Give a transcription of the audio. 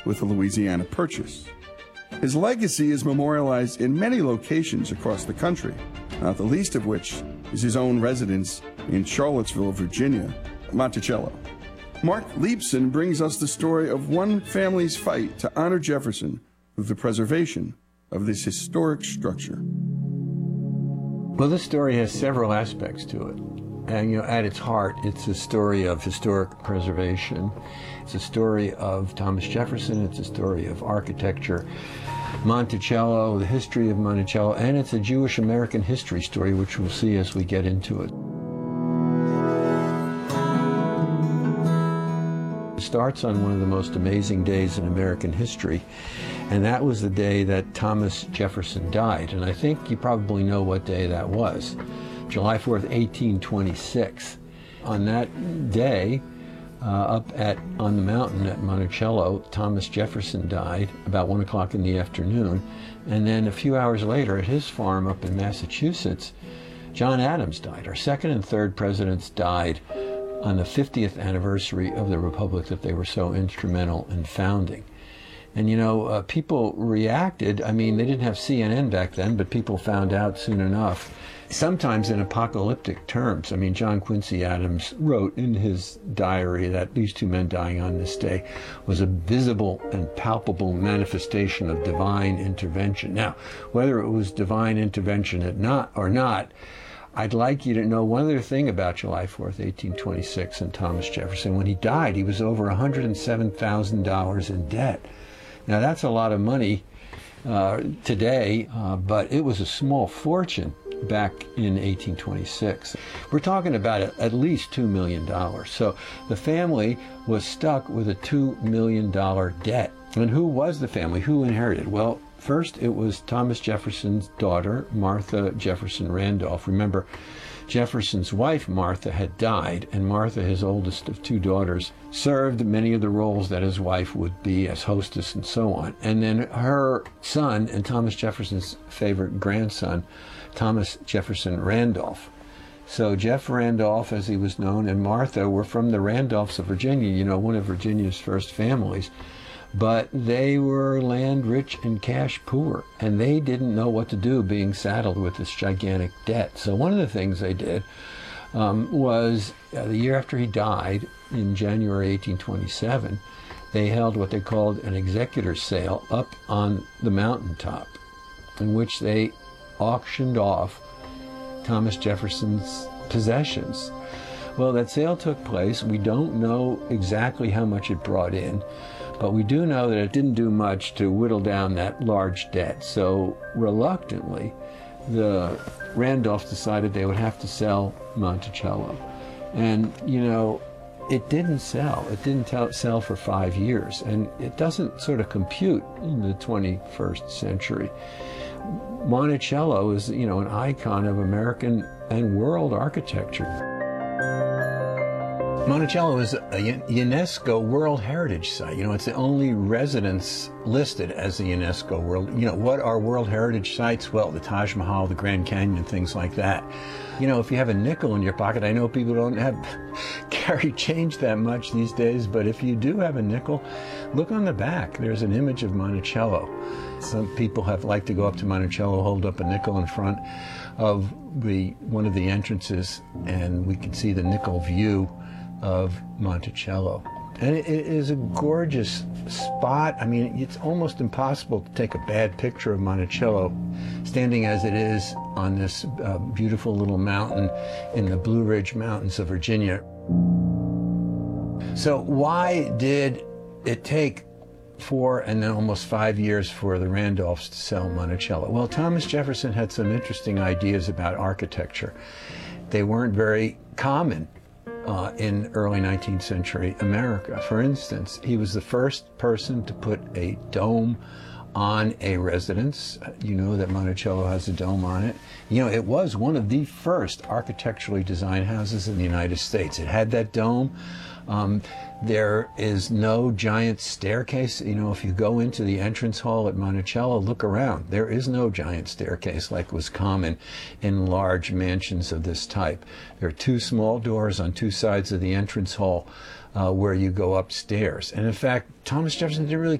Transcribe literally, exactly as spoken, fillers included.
with the Louisiana Purchase. His legacy is memorialized in many locations across the country, not the least of which is his own residence in Charlottesville, Virginia, Monticello. Mark Leibson brings us the story of one family's fight to honor Jefferson with the preservation of this historic structure. Well, this story has several aspects to it. And, you know, at its heart, it's a story of historic preservation. It's a story of Thomas Jefferson. It's a story of architecture. Monticello, the history of Monticello, and it's a Jewish American history story, which we'll see as we get into it. It starts on one of the most amazing days in American history, and that was the day that Thomas Jefferson died. And I think you probably know what day that was. July fourth, eighteen twenty-six. On that day, uh, up at on the mountain at Monticello, Thomas Jefferson died about one o'clock in the afternoon. And then a few hours later, at his farm up in Massachusetts, John Adams died. Our second and third presidents died on the fiftieth anniversary of the republic that they were so instrumental in founding. And, you know, uh, people reacted. I mean, they didn't have C N N back then, but people found out soon enough, sometimes in apocalyptic terms. I mean, John Quincy Adams wrote in his diary that these two men dying on this day was a visible and palpable manifestation of divine intervention. Now, whether it was divine intervention or not, or not, I'd like you to know one other thing about July fourth, eighteen twenty-six, and Thomas Jefferson. When he died, he was over one hundred seven thousand dollars in debt. Now, that's a lot of money uh, today, uh, but it was a small fortune back in eighteen twenty-six. We're talking about at least two million dollars. So the family was stuck with a two million dollars debt. And who was the family? Who inherited? Well, first it was Thomas Jefferson's daughter, Martha Jefferson Randolph. Remember, Jefferson's wife, Martha, had died, and Martha, his oldest of two daughters, served many of the roles that his wife would be as hostess and so on. And then her son, and Thomas Jefferson's favorite grandson, Thomas Jefferson Randolph. So Jeff Randolph, as he was known, and Martha were from the Randolphs of Virginia, you know, one of Virginia's first families. But they were land rich and cash poor, and they didn't know what to do being saddled with this gigantic debt. So one of the things they did um, was uh, the year after he died, in January eighteen twenty-seven, they held what they called an executor's sale up on the mountaintop, in which they auctioned off Thomas Jefferson's possessions. Well, that sale took place. We don't know exactly how much it brought in, but we do know that it didn't do much to whittle down that large debt. So reluctantly, the Randolphs decided they would have to sell Monticello. And, you know, it didn't sell. It didn't tell, sell for five years. And it doesn't sort of compute in the twenty-first century. Monticello is, you know, an icon of American and world architecture. Monticello is a UNESCO World Heritage Site. You know, it's the only residence listed as a UNESCO World. You know, what are World Heritage Sites? Well, the Taj Mahal, the Grand Canyon, things like that. You know, if you have a nickel in your pocket, I know people don't have carry change that much these days, but if you do have a nickel, look on the back. There's an image of Monticello. Some people have liked to go up to Monticello, hold up a nickel in front of the one of the entrances, and we can see the nickel view of Monticello. And it, it is a gorgeous spot. I mean, it's almost impossible to take a bad picture of Monticello standing as it is on this uh, beautiful little mountain in the Blue Ridge Mountains of Virginia. So why did it take four and then almost five years for the Randolphs to sell Monticello? Well, Thomas Jefferson had some interesting ideas about architecture. They weren't very common Uh, in early nineteenth century America. For instance, he was the first person to put a dome on a residence. You know that Monticello has a dome on it. You know, it was one of the first architecturally designed houses in the United States. It had that dome. Um, there is no giant staircase. You know, if you go into the entrance hall at Monticello, look around. There is no giant staircase like was common in large mansions of this type. There are two small doors on two sides of the entrance hall uh, where you go upstairs. And in fact, Thomas Jefferson didn't really